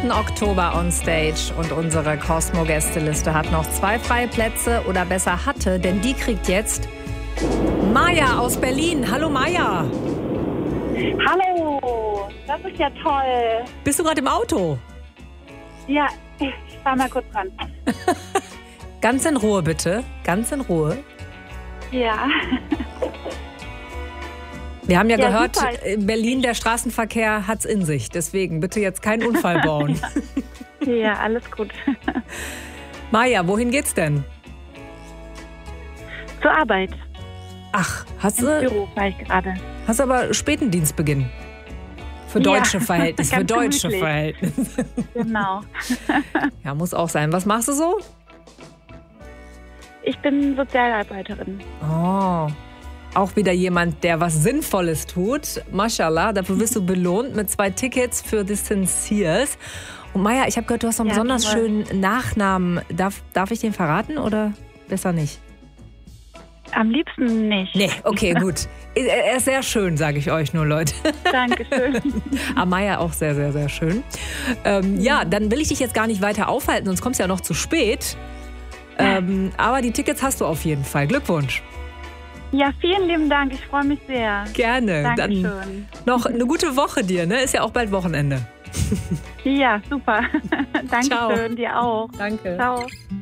8. Oktober on Stage und unsere Cosmo-Gästeliste hat noch 2 freie Plätze oder besser hatte, denn die kriegt jetzt Maja aus Berlin. Hallo Maja. Hallo, das ist ja toll. Bist du gerade im Auto? Ja, ich fahr mal kurz ran. Ganz in Ruhe bitte, ganz in Ruhe. Ja. Wir haben ja gehört, super. in Berlin der Straßenverkehr hat's in sich. Deswegen bitte jetzt keinen Unfall bauen. Ja, alles gut. Maja, wohin geht's denn? Zur Arbeit. Ach, hast Im du Büro war ich gerade. hast aber späten Dienstbeginn. Für deutsche Verhältnisse, für ganz deutsche gemütlich. Verhältnisse. Genau. Ja, muss auch sein. Was machst du so? Ich bin Sozialarbeiterin. Oh, auch wieder jemand, der was Sinnvolles tut. Mashallah, dafür wirst du belohnt mit 2 Tickets für The Sinceres. Und Maja, ich habe gehört, du hast noch einen Ja, besonders toll. schönen Nachnamen. Darf ich den verraten oder besser nicht? Am liebsten nicht. Nee, okay, gut. Er ist sehr schön, sage ich euch nur, Leute. Dankeschön. Amaya auch sehr, sehr, sehr schön. Ja, dann will ich dich jetzt gar nicht weiter aufhalten, sonst kommst du ja noch zu spät. Aber die Tickets hast du auf jeden Fall. Glückwunsch. Ja, vielen lieben Dank. Ich freue mich sehr. Gerne. Dann Dankeschön. noch eine gute Woche dir, ne? Ist ja auch bald Wochenende. Ja, super. Dankeschön. Ciao. Dir auch. Danke. Ciao.